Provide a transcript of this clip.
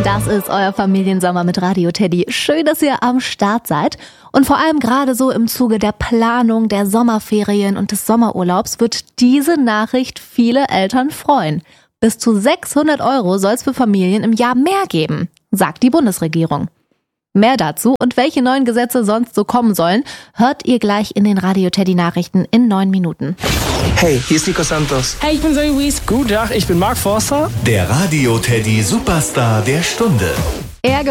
Das ist euer Familiensommer mit Radio Teddy. Schön, dass ihr am Start seid. Und vor allem gerade so im Zuge der Planung der Sommerferien und des Sommerurlaubs wird diese Nachricht viele Eltern freuen. Bis zu 600 € soll es für Familien im Jahr mehr geben, sagt die Bundesregierung. Mehr dazu und welche neuen Gesetze sonst so kommen sollen, hört ihr gleich in den Radio Teddy Nachrichten in 9 Minuten. Hey, hier ist Nico Santos. Hey, ich bin Zoe Wies. Guten Tag, ich bin Mark Forster. Der Radio Teddy Superstar der Stunde. Er